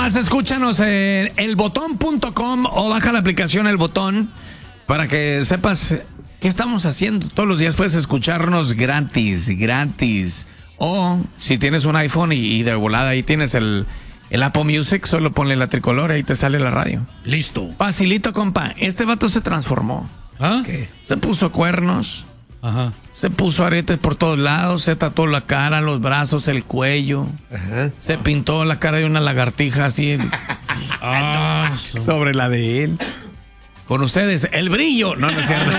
nomás escúchanos en elbotón.com o baja la aplicación El Botón para que sepas qué estamos haciendo. Todos los días puedes escucharnos gratis. O si tienes un iPhone y de volada ahí tienes el Apple Music, solo ponle la tricolor y ahí te sale la radio. Listo. Facilito, compa. Este vato se transformó. ¿Ah? ¿Qué? Se puso cuernos. Ajá. Se puso aretes por todos lados, se tatuó la cara, los brazos, el cuello. Ajá. Se pintó la cara de una lagartija así sobre la de él. Con ustedes, el brillo. No, no es cierto.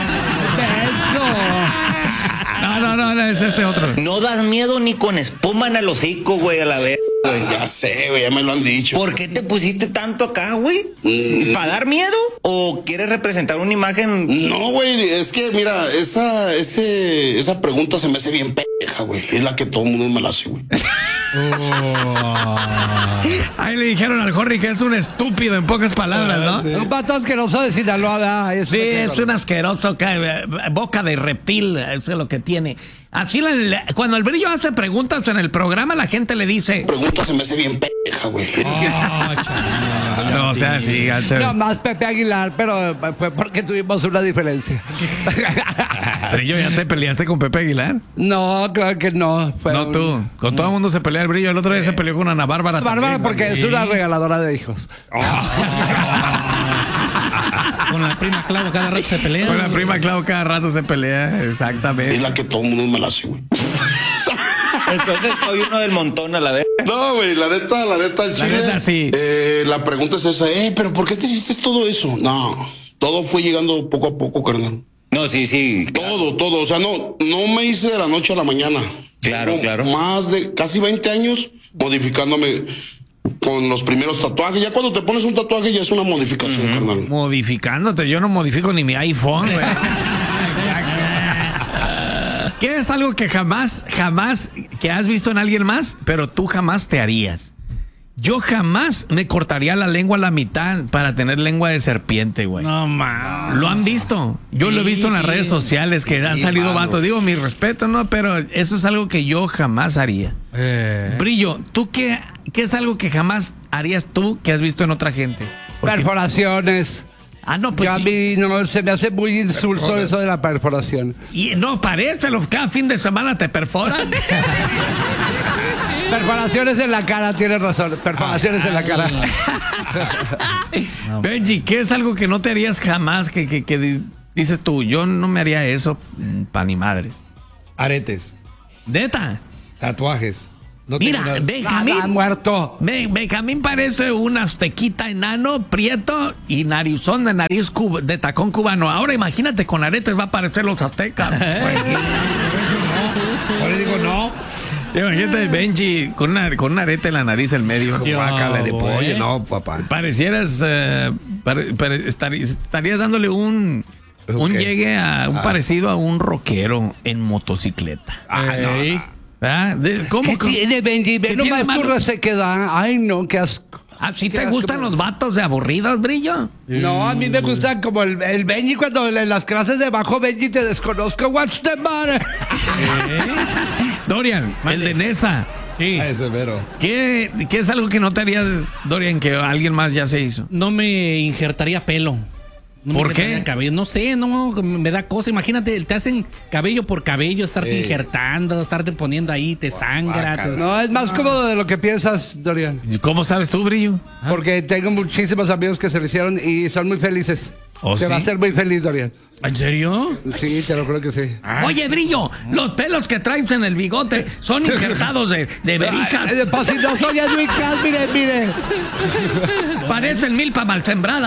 No, es este otro. No das miedo ni con espuma en el hocico, güey, a la vez. Ya sé, güey, ya me lo han dicho. ¿Por qué te pusiste tanto acá, güey? ¿Para dar miedo? ¿O quieres representar una imagen? No, güey, es que, mira, esa pregunta se me hace bien pendeja, güey. Es la que todo el mundo me la hace, güey. Ahí le dijeron al Jorge que es un estúpido en pocas palabras, ¿no? Sí. Un pato asqueroso de Sinaloa, ¿verdad? Sí, es un asqueroso, boca de reptil, eso es lo que tiene. Así, cuando el brillo hace preguntas en el programa, la gente le dice... Pregunta se me hace bien pendeja, güey. No, o sea, sí, gacho. No, más Pepe Aguilar, pero fue porque tuvimos una diferencia. ¿Brillo, ya te peleaste con Pepe Aguilar? No, claro que no. No, tú. Con todo el mundo se pelea el brillo. El otro día se peleó con Ana Bárbara. Bárbara porque es una regaladora de hijos. Con la prima Clau cada rato se pelea. Con la prima Clau cada rato se pelea, exactamente. Es la que todo el mundo me la hace, güey. Entonces soy uno del montón a la vez. No, güey, la neta, el chile. La neta, sí. La pregunta es esa, pero ¿por qué te hiciste todo eso? No, todo fue llegando poco a poco, carnal. No, sí. Todo, o sea, no me hice de la noche a la mañana. Claro. Más de casi 20 años modificándome con los primeros tatuajes. Ya cuando te pones un tatuaje ya es una modificación, carnal. Modificándote, yo no modifico ni mi iPhone, güey. ¿Qué es algo que jamás que has visto en alguien más, pero tú jamás te harías? Yo jamás me cortaría la lengua a la mitad para tener lengua de serpiente, güey. No, man. ¿Lo han visto? Yo lo he visto en las redes sociales que han salido vatos. Digo, mi respeto, ¿no? Pero eso es algo que yo jamás haría. Brillo, ¿tú qué es algo que jamás harías tú que has visto en otra gente? Perforaciones. No, pues... a mí no, se me hace muy insulso eso de la perforación. Y no, parece, cada fin de semana te perforan. Perforaciones en la cara, tienes razón. Perforaciones en la cara. Benji, ¿qué es algo que no te harías jamás? Que dices tú, yo no me haría eso pa' ni madres. Aretes. ¿Neta? Tatuajes. No mira, Benjamín muerto. Benjamín parece un aztequita enano, prieto y narizón de de tacón cubano. Ahora imagínate, con aretes va a parecer los aztecas. Pues sí. Ahora digo no. Imagínate, Benji, con un arete en la nariz en medio. Guácala de pollo, no, papá. Parecieras, estarías dándole un llegue a un parecido a un rockero en motocicleta. No. ¿Cómo? ¿Qué tiene, Benji? Ve nomás tu resequedad. Ay, no, qué asco. ¿Sí te gustan los vatos de aburridos, Brillo? No, a mí me gustan como el Benji cuando en las clases de bajo, Benji, te desconozco. What's the matter? Dorian, el de Nesa. Sí. Ese mero. ¿Qué es algo que no te harías, Dorian, que alguien más ya se hizo? No me injertaría pelo. No ¿Por qué? Cabello. No sé, no me da cosa. Imagínate, te hacen cabello por cabello, estarte injertando, estarte poniendo ahí, te sangra. No, es más cómodo de lo que piensas, Dorian. ¿Cómo sabes tú, Brillo? Porque tengo muchísimos amigos que se lo hicieron y son muy felices. Te va a hacer muy feliz, Dorian. ¿En serio? Sí, te lo creo que sí. Oye, Brillo, los pelos que traes en el bigote son injertados de verija. Pues si no soy Edwin Cass, mire. Parecen milpa mal sembrada.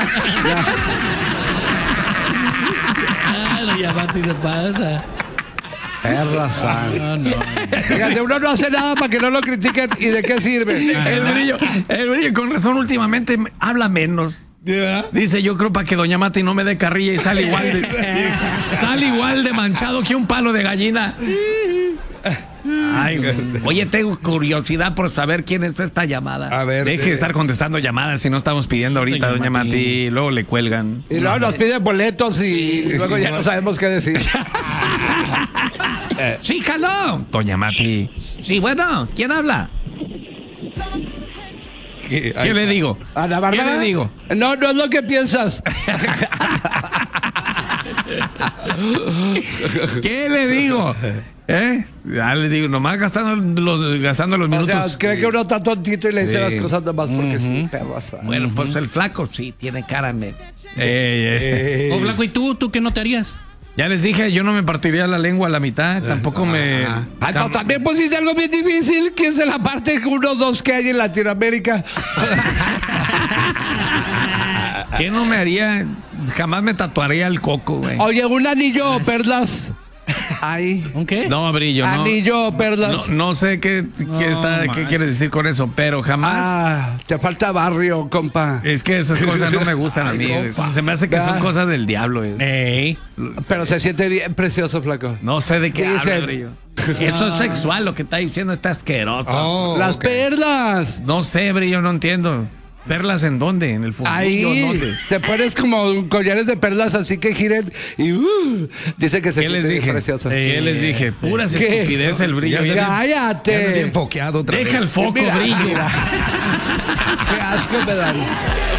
Ya Mati se pasa. Perra sana. No. Fíjate, uno no hace nada para que no lo critiquen. ¿Y de qué sirve? El brillo, con razón, últimamente habla menos. Dice, yo creo para que doña Mati no me dé carrilla y sale igual de manchado que un palo de gallina. Ay, oye, tengo curiosidad por saber quién es esta llamada. A ver. Deje de estar contestando llamadas si no estamos pidiendo ahorita, doña Mati. Luego le cuelgan. Y luego nos piden boletos y luego ya no sabemos qué decir. Sí, jaló. Doña Mati. Sí, bueno, ¿quién habla? ¿Qué le digo? ¿Ana ¿Qué Bárbara? le digo? No, no es lo que piensas. ¿Qué le digo? Ya le digo, nomás gastando los O minutos. sea, cree que uno está tontito y le dice Sí. las cosas nomás porque sí, perras. Bueno, pues el flaco sí tiene cara de... Oh, Flaco, ¿y tú qué no te harías? Ya les dije, yo no me partiría la lengua a la mitad, tampoco me... Ay, no, también pusiste algo bien difícil, que es de la parte 1 2 que hay en Latinoamérica. ¿Qué no me haría? Jamás me tatuaría el coco, güey. Oye, un anillo o perlas. Ahí. ¿Un qué? No, Brillo, no. Anillo o perlas. No sé qué manches. quieres decir con eso, pero jamás... Ah, te falta barrio, compa. Es que esas cosas no me gustan a mí. Se me hace que son cosas del diablo. Ey. Pero se siente bien precioso, flaco. No sé de qué Dice- habla, Brillo. Eso es sexual, lo que está diciendo está asqueroso. Las perlas. No sé, Brillo, no entiendo. ¿Perlas en dónde? ¿En el fundillo? Ahí ¿Dónde? te pones como collares de perlas así que giren y dice que se ¿Qué les siente bien dije? precioso. ¿Qué les dije? Puras ¿Qué? estupidez el Brillo. Ya Ya anda Cállate. bien enfoqueado otra deja vez. el foco, Mira, Brillo. mira. Qué asco me dan.